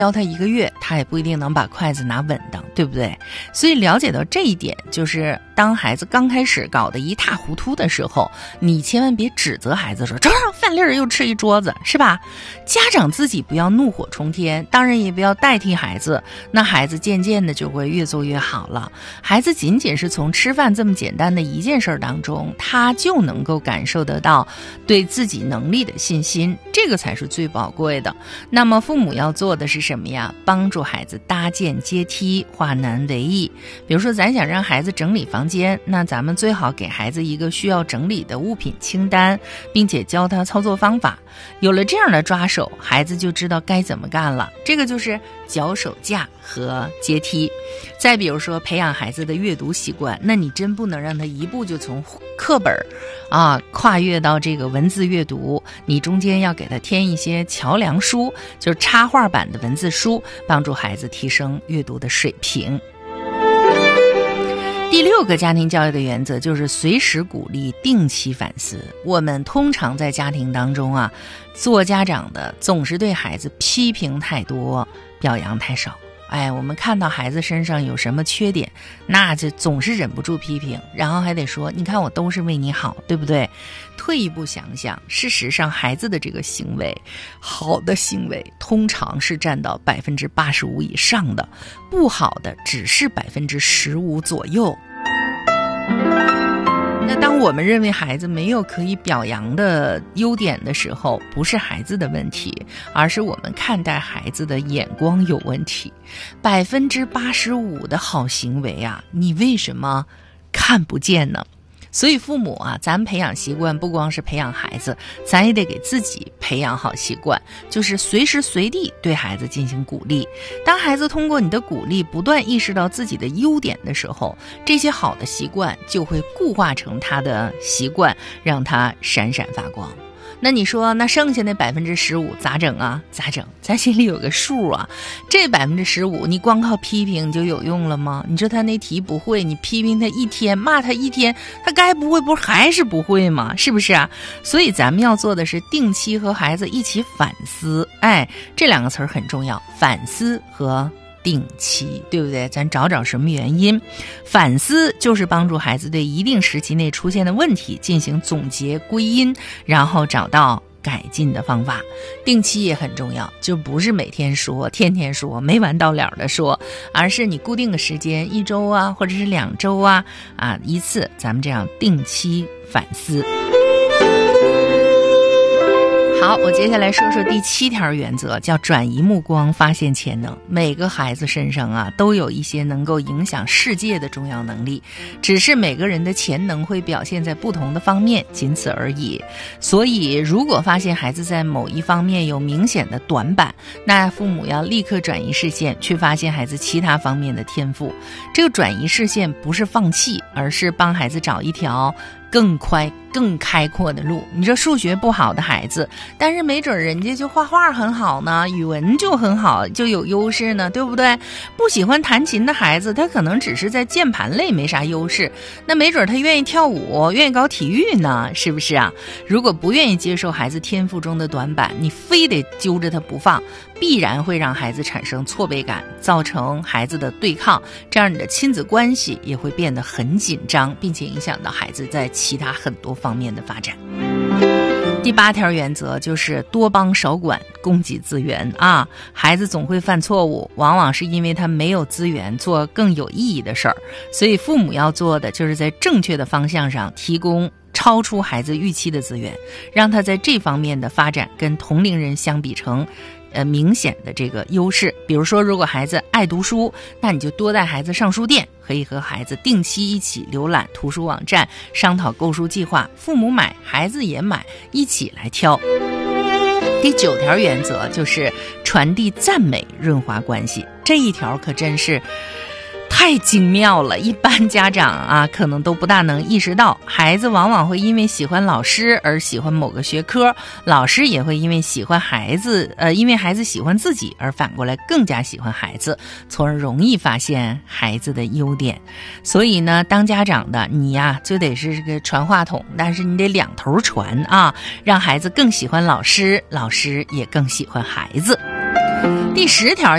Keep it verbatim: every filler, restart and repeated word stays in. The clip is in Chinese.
教他一个月，他也不一定能把筷子拿稳当，对不对？所以了解到这一点，就是当孩子刚开始搞得一塌糊涂的时候，你千万别指责孩子说这饭粒儿又吃一桌子，是吧？家长自己不要怒火冲天，当然也不要代替孩子，那孩子渐渐的就会越做越好了。孩子仅仅是从吃饭这么简单的一件事当中，他就能够感受得到对自己能力的信心，这个才是最宝贵的。那么父母要做的是什么呀？帮助孩子搭建阶梯，化难为易。比如说咱想让孩子整理房间，那咱们最好给孩子一个需要整理的物品清单，并且教他操作方法。有了这样的抓手，孩子就知道该怎么干了。这个就是脚手架和阶梯。再比如说培养孩子的阅读习惯，那你真不能让他一步就从课本啊跨越到这个文字阅读，你中间要给他添一些桥梁书，就是插画版的文字书，帮助孩子提升阅读的水平。第六个家庭教育的原则就是随时鼓励，定期反思。我们通常在家庭当中啊，做家长的总是对孩子批评太多，表扬太少。哎，我们看到孩子身上有什么缺点，那就总是忍不住批评，然后还得说你看我都是为你好，对不对？退一步想想，事实上孩子的这个行为，好的行为通常是占到百分之八十五以上的，不好的只是百分之十五左右。那当我们认为孩子没有可以表扬的优点的时候，不是孩子的问题，而是我们看待孩子的眼光有问题。百分之八十五的好行为啊，你为什么看不见呢？所以父母啊，咱培养习惯不光是培养孩子，咱也得给自己培养好习惯，就是随时随地对孩子进行鼓励。当孩子通过你的鼓励不断意识到自己的优点的时候，这些好的习惯就会固化成他的习惯，让他闪闪发光。那你说那剩下那百分之十五咋整啊？咋整？咱心里有个数啊。这百分之十五，你光靠批评就有用了吗？你说他那题不会，你批评他一天，骂他一天，他该不会不是还是不会吗？是不是啊？所以咱们要做的是定期和孩子一起反思。哎，这两个词儿很重要，反思和定期，对不对？咱找找什么原因。反思就是帮助孩子对一定时期内出现的问题进行总结归因，然后找到改进的方法。定期也很重要，就不是每天说天天说没完到了的说，而是你固定的时间，一周啊或者是两周啊啊一次，咱们这样定期反思。好，我接下来说说第七条原则，叫转移目光，发现潜能。每个孩子身上啊，都有一些能够影响世界的重要能力，只是每个人的潜能会表现在不同的方面，仅此而已。所以，如果发现孩子在某一方面有明显的短板，那父母要立刻转移视线，去发现孩子其他方面的天赋。这个转移视线不是放弃，而是帮孩子找一条更快更开阔的路。你说数学不好的孩子，但是没准人家就画画很好呢，语文就很好，就有优势呢，对不对？不喜欢弹琴的孩子，他可能只是在键盘类没啥优势，那没准他愿意跳舞，愿意搞体育呢，是不是啊？如果不愿意接受孩子天赋中的短板，你非得揪着他不放，必然会让孩子产生挫败感，造成孩子的对抗，这样你的亲子关系也会变得很紧张，并且影响到孩子在其他很多方面的发展。第八条原则就是多帮少管，供给资源啊。孩子总会犯错误，往往是因为他没有资源做更有意义的事儿，所以父母要做的就是在正确的方向上提供超出孩子预期的资源，让他在这方面的发展跟同龄人相比成呃明显的这个优势。比如说，如果孩子爱读书，那你就多带孩子上书店，可以和孩子定期一起浏览图书网站，商讨购书计划，父母买孩子也买，一起来挑。第九条原则就是传递赞美，润滑关系。这一条可真是太精妙了，一般家长啊可能都不大能意识到，孩子往往会因为喜欢老师而喜欢某个学科，老师也会因为喜欢孩子呃，因为孩子喜欢自己而反过来更加喜欢孩子，从而容易发现孩子的优点。所以呢，当家长的你呀就得是这个传话筒，但是你得两头传啊，让孩子更喜欢老师，老师也更喜欢孩子。第十条